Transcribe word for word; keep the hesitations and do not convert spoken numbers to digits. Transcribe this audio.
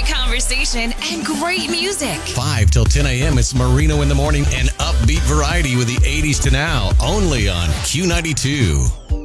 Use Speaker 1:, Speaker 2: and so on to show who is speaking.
Speaker 1: conversation, and great music.
Speaker 2: five till ten a.m. It's Marino in the Morning and upbeat variety with the eighties to now, only on Q ninety-two.